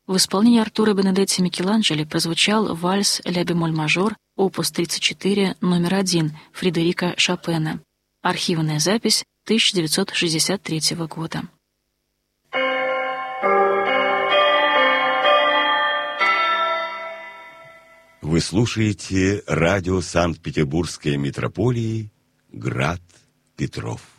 В исполнении Артура Бенедетти Микеланджело прозвучал вальс ля-бемоль-мажор, опус 34, номер 1 Фредерика Шопена. Архивная запись 1963 года. Вы слушаете радио Санкт-Петербургской митрополии «Град Петров».